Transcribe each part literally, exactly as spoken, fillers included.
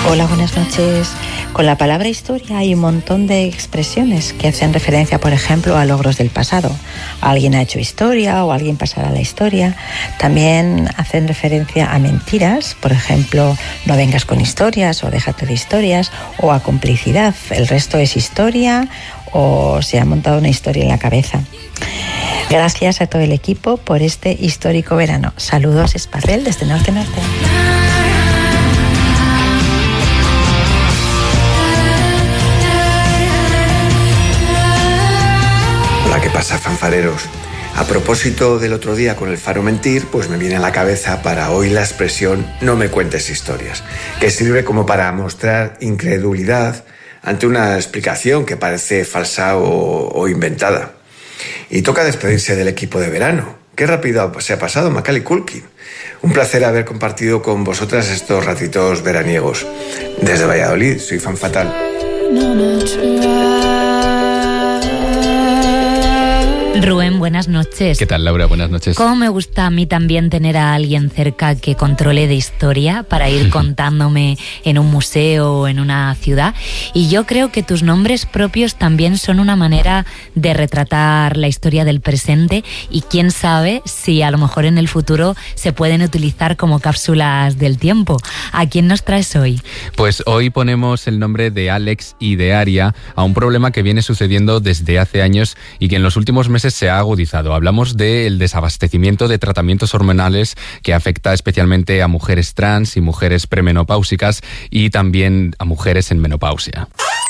Hola, buenas noches. Con la palabra historia hay un montón de expresiones que hacen referencia, por ejemplo, a logros del pasado. Alguien ha hecho historia o alguien pasará la historia. También hacen referencia a mentiras, por ejemplo, no vengas con historias o déjate de historias, o a complicidad, el resto es historia o se ha montado una historia en la cabeza. Gracias a todo el equipo por este histórico verano. Saludos, Esparrel, desde Norte Norte. Hola, ¿qué pasa, fanfareros? A propósito del otro día con el faro mentir, pues me viene a la cabeza para hoy la expresión no me cuentes historias, que sirve como para mostrar incredulidad ante una explicación que parece falsa o, o inventada. Y toca despedirse del equipo de verano. Qué rápido se ha pasado, Macaulay Culkin. Un placer haber compartido con vosotras estos ratitos veraniegos. Desde Valladolid, soy Fan Fatal. Rubén, buenas noches. ¿Qué tal, Laura? Buenas noches. ¿Cómo me gusta a mí también tener a alguien cerca que controle de historia para ir contándome en un museo o en una ciudad? Y yo creo que tus nombres propios también son una manera de retratar la historia del presente y quién sabe si a lo mejor en el futuro se pueden utilizar como cápsulas del tiempo. ¿A quién nos traes hoy? Pues hoy ponemos el nombre de Alex y de Aria a un problema que viene sucediendo desde hace años y que en los últimos meses se ha agudizado. Hablamos del desabastecimiento de tratamientos hormonales que afecta especialmente a mujeres trans y mujeres premenopáusicas y también a mujeres en menopausia.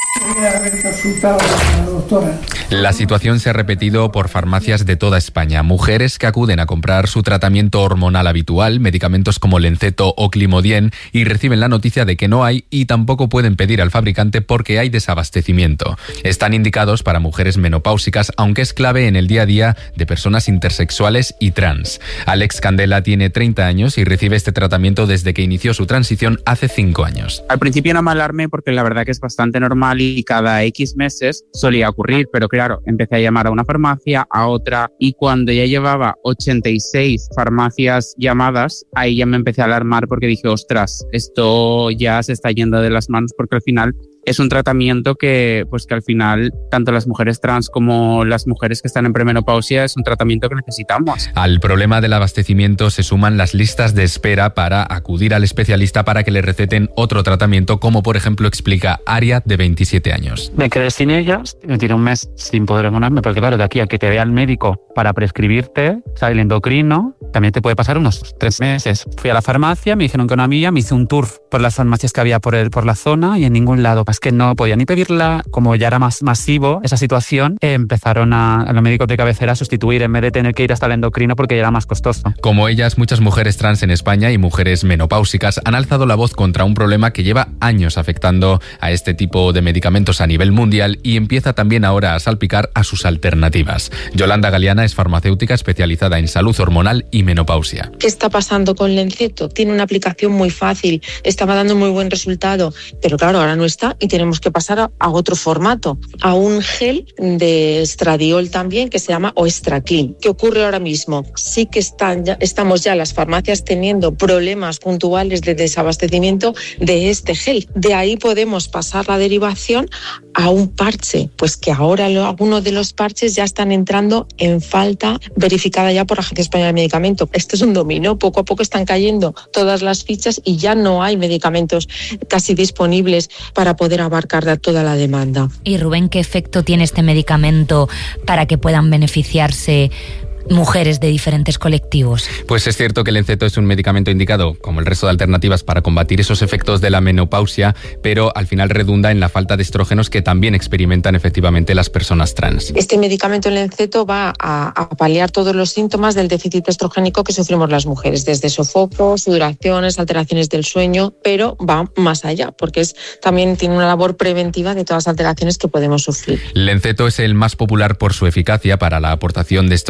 La situación se ha repetido por farmacias de toda España. Mujeres que acuden a comprar su tratamiento hormonal habitual, medicamentos como Lenceto o Climodien, y reciben la noticia de que no hay y tampoco pueden pedir al fabricante porque hay desabastecimiento. Están indicados para mujeres menopáusicas, aunque es clave en el día a día de personas intersexuales y trans. Alex Candela tiene treinta años y recibe este tratamiento desde que inició su transición hace cinco años. Al principio no me alarmé porque la verdad que es bastante normal y cada X meses solía ocurrir, pero claro, empecé a llamar a una farmacia, a otra, y cuando ya llevaba ochenta y seis farmacias llamadas, ahí ya me empecé a alarmar porque dije, ostras, esto ya se está yendo de las manos, porque al final es un tratamiento que, pues que al final, tanto las mujeres trans como las mujeres que están en premenopausia, es un tratamiento que necesitamos. Al problema del abastecimiento se suman las listas de espera para acudir al especialista para que le receten otro tratamiento, como por ejemplo explica Aria, de veintisiete años. Me quedé sin ellas, me tiré un mes sin poder hormonarme, porque claro, de aquí a que te vea el médico para prescribirte, o sea, el endocrino, también te puede pasar unos tres meses. Fui a la farmacia, me dijeron que una amiga, me hice un tour por las farmacias que había por, el, por la zona y en ningún lado. Es que no podía ni pedirla, como ya era más masivo esa situación, eh, empezaron a, a los médicos de cabecera a sustituir en vez de tener que ir hasta el endocrino porque ya era más costoso. Como ellas, muchas mujeres trans en España y mujeres menopáusicas han alzado la voz contra un problema que lleva años afectando a este tipo de medicamentos a nivel mundial y empieza también ahora a salpicar a sus alternativas. Yolanda Galeana es farmacéutica especializada en salud hormonal y menopausia. ¿Qué está pasando con Lenceto? Tiene una aplicación muy fácil, estaba dando muy buen resultado, pero claro, ahora no está y tenemos que pasar a, a otro formato, a un gel de estradiol también que se llama Oestraclean. ¿Qué ocurre ahora mismo? Sí que están ya, estamos ya las farmacias teniendo problemas puntuales de desabastecimiento de este gel. De ahí podemos pasar la derivación a un parche, pues que ahora lo, algunos de los parches ya están entrando en falta verificada ya por la Agencia Española de Medicamentos. Esto es un dominó, poco a poco están cayendo todas las fichas y ya no hay medicamentos casi disponibles para poder abarcar toda la demanda. Y Rubén, ¿qué efecto tiene este medicamento para que puedan beneficiarse mujeres de diferentes colectivos? Pues es cierto que el Lenceto es un medicamento indicado, como el resto de alternativas, para combatir esos efectos de la menopausia, pero al final redunda en la falta de estrógenos que también experimentan efectivamente las personas trans. Este medicamento, el Lenceto, va a, a paliar todos los síntomas del déficit estrogénico que sufrimos las mujeres, desde sofocos, sudoraciones, alteraciones del sueño, pero va más allá, porque es, también tiene una labor preventiva de todas las alteraciones que podemos sufrir. Lenceto es el más popular por su eficacia para la aportación de estrógenos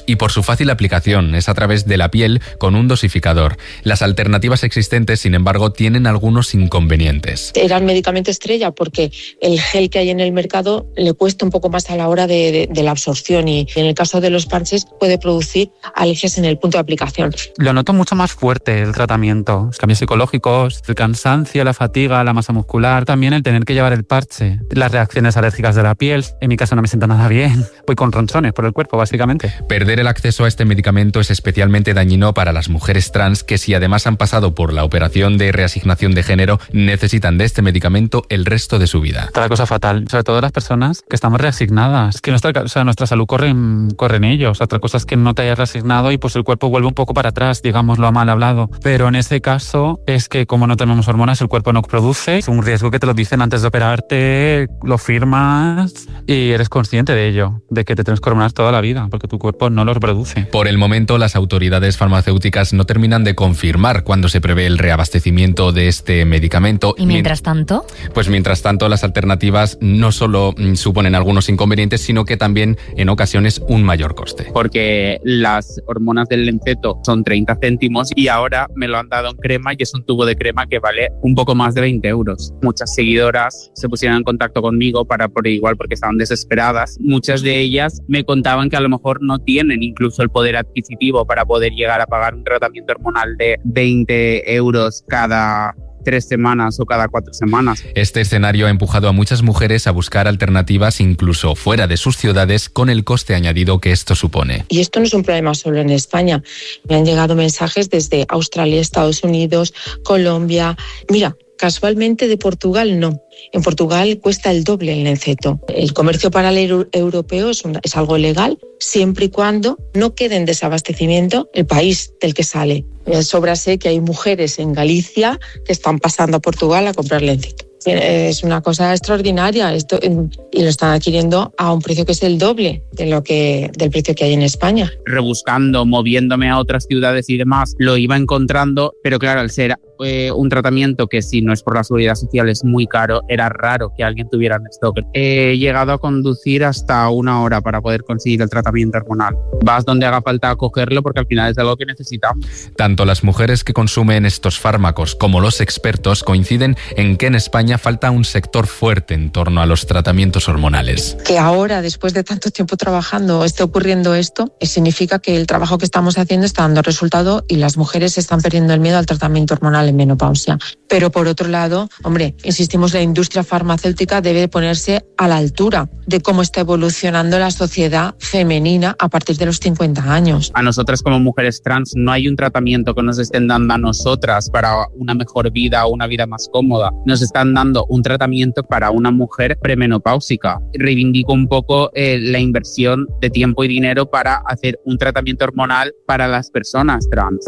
y por su fácil aplicación, es a través de la piel con un dosificador. Las alternativas existentes, sin embargo, tienen algunos inconvenientes. Era el medicamento estrella porque el gel que hay en el mercado le cuesta un poco más a la hora de, de, de la absorción y en el caso de los parches puede producir alergias en el punto de aplicación. Lo noto mucho más fuerte el tratamiento, los cambios psicológicos, el cansancio, la fatiga, la masa muscular, también el tener que llevar el parche, las reacciones alérgicas de la piel. En mi caso no me siento nada bien, voy con ronchones por el cuerpo básicamente. Perder el acceso a este medicamento es especialmente dañino para las mujeres trans que, si además han pasado por la operación de reasignación de género, necesitan de este medicamento el resto de su vida. Está la cosa fatal, sobre todo las personas que estamos reasignadas, que nuestra, o sea, nuestra salud corre en, corre en ellos. Otra cosa es que no te hayas reasignado y pues el cuerpo vuelve un poco para atrás, digámoslo a mal hablado. Pero en ese caso es que como no tenemos hormonas, el cuerpo no produce. Es un riesgo que te lo dicen antes de operarte, lo firmas y eres consciente de ello, de que te tienes que hormonar toda la vida, porque tu cuerpo no los produce. Por el momento, las autoridades farmacéuticas no terminan de confirmar cuándo se prevé el reabastecimiento de este medicamento. ¿Y mientras tanto? Pues mientras tanto, las alternativas no solo suponen algunos inconvenientes, sino que también en ocasiones un mayor coste. Porque las hormonas del Lenceto son treinta céntimos y ahora me lo han dado en crema y es un tubo de crema que vale un poco más de veinte euros. Muchas seguidoras se pusieron en contacto conmigo para por igual porque estaban desesperadas. Muchas de ellas me contaban que a lo mejor no tienen incluso el poder adquisitivo para poder llegar a pagar un tratamiento hormonal de veinte euros cada tres semanas o cada cuatro semanas. Este escenario ha empujado a muchas mujeres a buscar alternativas incluso fuera de sus ciudades con el coste añadido que esto supone. Y esto no es un problema solo en España. Me han llegado mensajes desde Australia, Estados Unidos, Colombia. Mira, casualmente de Portugal no. En Portugal cuesta el doble el Lenceto. El comercio paralelo europeo es, un, es algo legal siempre y cuando no quede en desabastecimiento el país del que sale. Sobra sé que hay mujeres en Galicia que están pasando a Portugal a comprar Lenceto. Es una cosa extraordinaria esto, y lo están adquiriendo a un precio que es el doble de lo que, del precio que hay en España. Rebuscando, moviéndome a otras ciudades y demás, lo iba encontrando, pero claro, al ser eh, un tratamiento que si no es por la seguridad social es muy caro, era raro que alguien tuviera en stock. He llegado a conducir hasta una hora para poder conseguir el tratamiento hormonal. Vas donde haga falta cogerlo porque al final es algo que necesitamos. Tanto las mujeres que consumen estos fármacos como los expertos coinciden en que en España falta un sector fuerte en torno a los tratamientos hormonales. Que ahora, después de tanto tiempo trabajando, esté ocurriendo esto, significa que el trabajo que estamos haciendo está dando resultado y las mujeres están perdiendo el miedo al tratamiento hormonal en menopausia. Pero por otro lado, hombre, insistimos, la industria farmacéutica debe ponerse a la altura de cómo está evolucionando la sociedad femenina a partir de los cincuenta años. A nosotras como mujeres trans no hay un tratamiento que nos estén dando a nosotras para una mejor vida o una vida más cómoda. Nos están dando un tratamiento para una mujer premenopáusica. Reivindico un poco eh, la inversión de tiempo y dinero para hacer un tratamiento hormonal para las personas trans.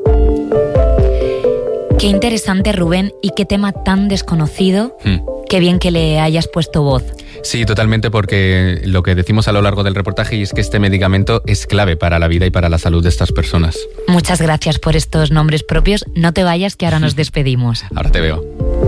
Qué interesante, Rubén, y qué tema tan desconocido. Hmm. Qué bien que le hayas puesto voz. Sí, totalmente, porque lo que decimos a lo largo del reportaje es que este medicamento es clave para la vida y para la salud de estas personas. Muchas gracias por estos nombres propios. No te vayas, que ahora nos despedimos. Ahora te veo.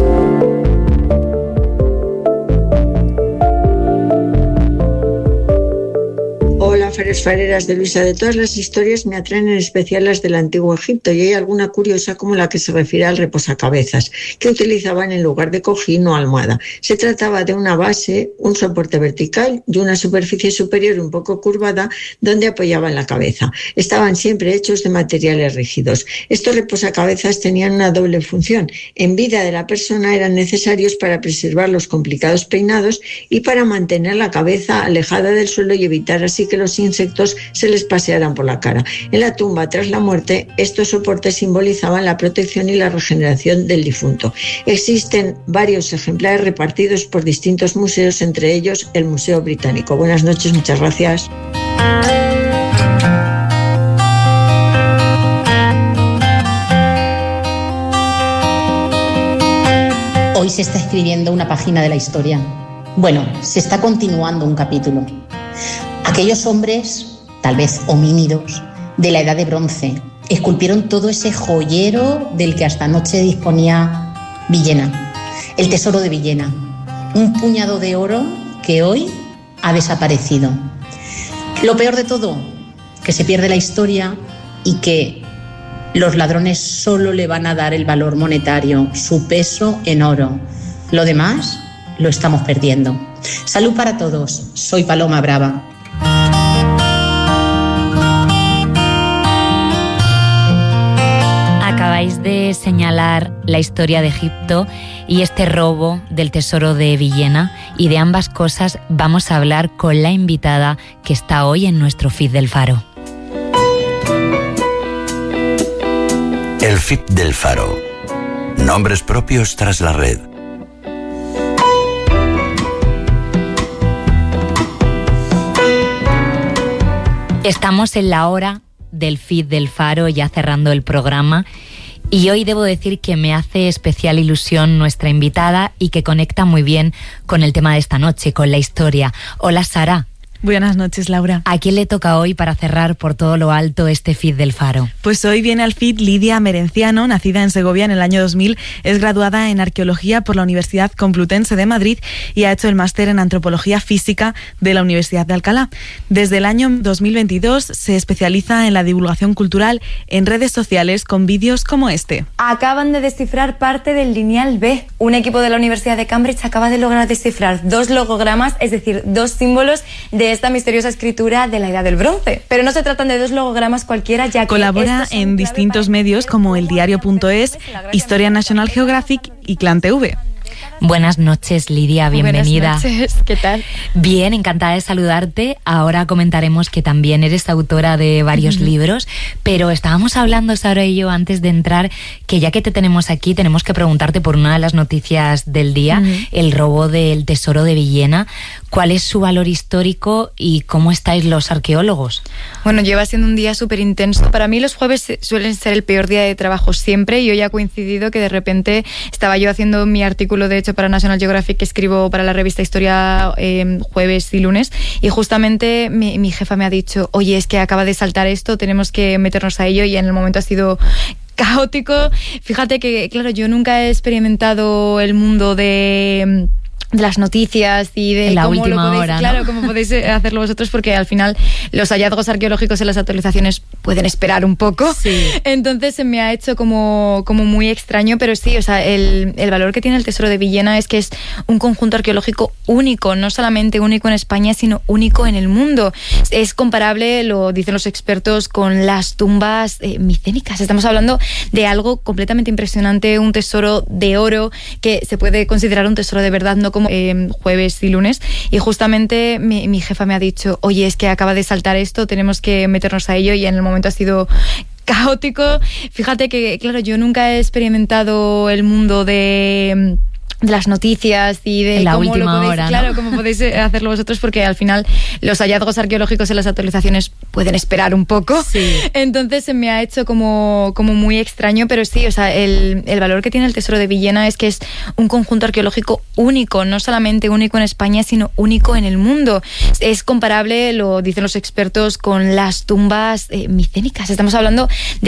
Hola, Fares Fareras de Luisa. De todas las historias me atraen en especial las del Antiguo Egipto y hay alguna curiosa como la que se refiere al reposacabezas, que utilizaban en lugar de cojín o almohada. Se trataba de una base, un soporte vertical y una superficie superior un poco curvada donde apoyaban la cabeza. Estaban siempre hechos de materiales rígidos. Estos reposacabezas tenían una doble función. En vida de la persona eran necesarios para preservar los complicados peinados y para mantener la cabeza alejada del suelo y evitar así que los insectos se les pasearan por la cara. En la tumba, tras la muerte, estos soportes simbolizaban la protección y la regeneración del difunto. Existen varios ejemplares repartidos por distintos museos, entre ellos el Museo Británico. Buenas noches, muchas gracias. Hoy se está escribiendo una página de la historia. Bueno, se está continuando un capítulo. Aquellos hombres, tal vez homínidos, de la edad de bronce, esculpieron todo ese joyero del que hasta anoche disponía Villena, el tesoro de Villena, un puñado de oro que hoy ha desaparecido. Lo peor de todo, que se pierde la historia y que los ladrones solo le van a dar el valor monetario, su peso en oro. Lo demás lo estamos perdiendo. Salud para todos. Soy Paloma Brava. Acabáis de señalar la historia de Egipto y este robo del tesoro de Villena, y de ambas cosas vamos a hablar con la invitada que está hoy en nuestro feed del Faro. El feed del Faro. Nombres propios tras la red. Estamos en la hora del feed del Faro, ya cerrando el programa, y hoy debo decir que me hace especial ilusión nuestra invitada y que conecta muy bien con el tema de esta noche, con la historia. Hola, Sara. Buenas noches, Laura. ¿A quién le toca hoy para cerrar por todo lo alto este feed del Faro? Pues hoy viene al feed Lidia Merenciano, nacida en Segovia en el año dos mil, es graduada en Arqueología por la Universidad Complutense de Madrid y ha hecho el máster en Antropología Física de la Universidad de Alcalá. Desde el año dos mil veintidós se especializa en la divulgación cultural en redes sociales con vídeos como este. Acaban de descifrar parte del lineal B. Un equipo de la Universidad de Cambridge acaba de lograr descifrar dos logogramas, es decir, dos símbolos de esta misteriosa escritura de la Edad del Bronce. Pero no se tratan de dos logogramas cualquiera, ya que colabora en distintos medios como El Diario punto es, Historia National Geographic y Clan T V. Buenas noches, Lidia, bienvenida. Buenas noches, ¿qué tal? Bien, encantada de saludarte. Ahora comentaremos que también eres autora de varios uh-huh. libros, pero estábamos hablando, Sara y yo, antes de entrar, que ya que te tenemos aquí, tenemos que preguntarte por una de las noticias del día, uh-huh. el robo del tesoro de Villena. ¿Cuál es su valor histórico y cómo estáis los arqueólogos? Bueno, lleva siendo un día súper intenso. Para mí los jueves suelen ser el peor día de trabajo siempre, y hoy ha coincidido que de repente estaba yo haciendo mi artículo, de hecho, para National Geographic, que escribo para la revista Historia eh, jueves y lunes, y justamente mi, mi jefa me ha dicho, oye, es que acaba de saltar esto, tenemos que meternos a ello, y en el momento ha sido caótico. Fíjate que, claro, yo nunca he experimentado el mundo de... de las noticias y de la cómo última lo podéis, hora, ¿no? claro, cómo podéis hacerlo vosotros, porque al final los hallazgos arqueológicos en las actualizaciones pueden esperar un poco. Sí. Entonces se me ha hecho como, como muy extraño, pero sí, o sea, el, el valor que tiene el tesoro de Villena es que es un conjunto arqueológico único, no solamente único en España, sino único en el mundo. Es comparable, lo dicen los expertos, con las tumbas eh, micénicas. Estamos hablando de algo completamente impresionante, un tesoro de oro que se puede considerar un tesoro de verdad, no como eh, jueves y lunes, y justamente mi, mi jefa me ha dicho, oye, es que acaba de saltar esto, tenemos que meternos a ello, y en el momento ha sido caótico. Fíjate que, claro, yo nunca he experimentado el mundo de... de las noticias y de la cómo última lo podéis, hora, claro, ¿no? cómo podéis hacerlo vosotros, porque al final los hallazgos arqueológicos en las actualizaciones pueden esperar un poco. Sí. Entonces se me ha hecho como, como muy extraño, pero sí, o sea, el, el valor que tiene el tesoro de Villena es que es un conjunto arqueológico único, no solamente único en España, sino único en el mundo. Es comparable, lo dicen los expertos, con las tumbas eh, micénicas. Estamos hablando de